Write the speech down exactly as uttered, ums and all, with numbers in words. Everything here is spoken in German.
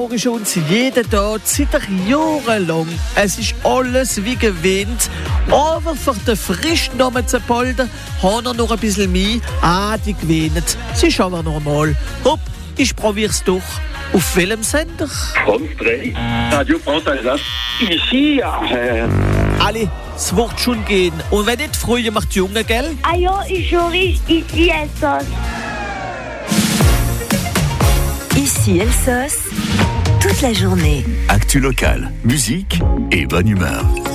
höre ich uns jeden Tag seit Jahren lang. Es ist alles wie gewöhnt. Aber für den Frischnamen zu behalten, haben wir noch ein bisschen mehr. Ah, die gewöhnt. Es ist aber normal. Hopp, ich probier's doch. Auf welchem Sender? France drei, Radio France Alsace. Ici, äh... Alle, es wird schon gehen. Und wenn nicht, früher macht die Junge, gell? Ah ja, ich höre ici Alsace. Ici Alsace, toute la journée. Actu locale, musique et bonne humeur.